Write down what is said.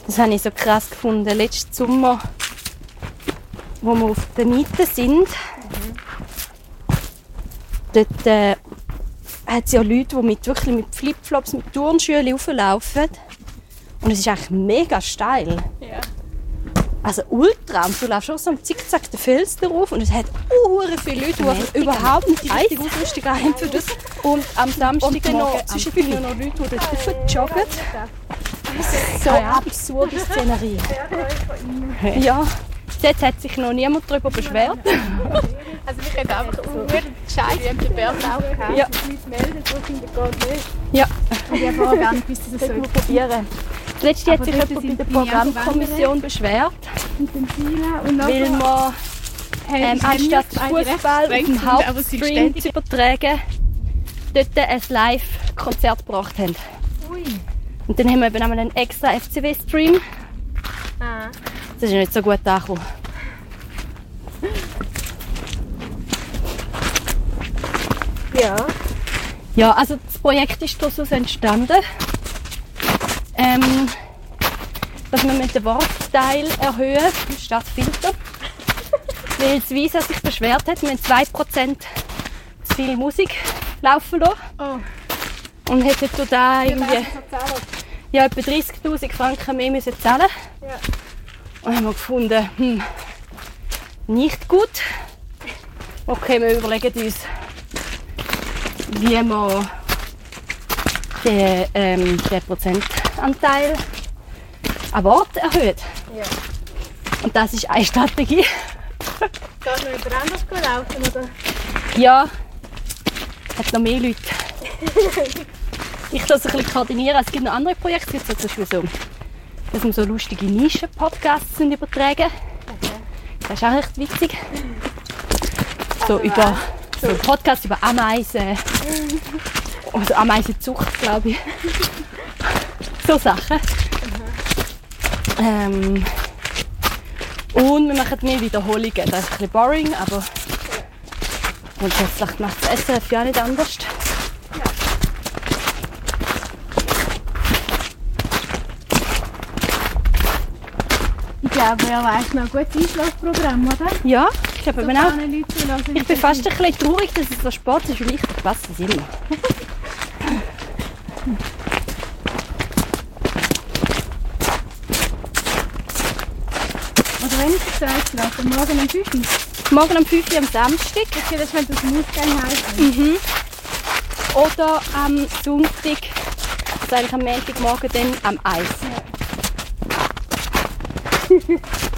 Das habe ich so krass gefunden. Letzten Sommer, wo wir auf der Miete sind, dort hat es ja Leute, die wirklich mit Flipflops, mit Turnschuhen rauflaufen. Und es ist eigentlich mega steil. Ja. Also ultra. Und du läufst auch so am Zickzack den Fels drauf und es hat viele Leute, die überhaupt nicht die richtige Ausrüstung haben für das. Und am Samstagmorgen zwischendurch noch Leute, die dort joggen. So eine absurde Szenerie. Ja, jetzt hat sich noch niemand darüber beschwert. Also wir können einfach scheiße wie im Bärlauf haben. Ja. Die Leute melden, so sind wir gar nicht. Ja. Und ich habe auch gar nicht gewusst, dass es so probieren. Das letzte hat sich jemand bei der Programmkommission beschwert, weil wir anstatt Fußball auf dem Hauptstream zu übertragen, dort ein Live-Konzert gebracht haben. Ui. Und dann haben wir eben einmal einen extra FCW-Stream. Ah. Das ist ja nicht so gut angekommen. Ja. Ja, also das Projekt ist daraus entstanden, dass wir mit dem Wortteil erhöhen statt Filter. Weil das Visa sich beschwert hat, wir haben 2% zu viel Musik laufen lassen. Oh. Und hätten du da irgendwie ja, etwa 30'000 Franken mehr müssen zahlen. Ja. Und haben wir gefunden, nicht gut. Okay, wir überlegen uns, wie wir den Prozentanteil an Wort erhöht. Ja. Und das ist eine Strategie. Geht noch über anders laufen, oder? Ja, hat noch mehr Leute. Ich das ein bisschen koordinieren. Es gibt noch andere Projekte, jetzt zum Beispiel so, dass wir so lustige Nischen-Podcasts übertragen. Okay. Das ist auch recht witzig. So über so Podcasts über Ameisen. Also Ameisenzucht, glaube ich. So Sachen. Und wir machen mehr Wiederholungen. Das ist ein bisschen boring, aber grundsätzlich macht das SRF ja nicht anders. Ich glaube, er weiß noch ein gutes Einschlafprogramm, oder? Ja, ich glaube eben auch. Leute Ich bin fast ein bisschen traurig, dass es so spät ist, weil ich verpasse es immer. Oder wenn ich es einschlafe, morgen um 5 Uhr. Morgen um 5 Uhr am Samstag. Okay, das könnte aus dem Ausgang heißen. Oder am Sonntag, also eigentlich am Montagmorgen dann am Eis.